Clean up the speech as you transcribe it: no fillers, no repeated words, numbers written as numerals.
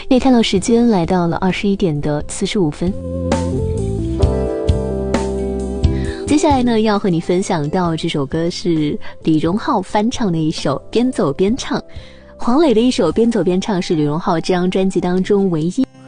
可以看到时间来到了21:45。接下来呢，要和你分享到这首歌是李荣浩翻唱的一首《边走边唱》。黄磊的一首《边走边唱》是李荣浩这张专辑当中唯一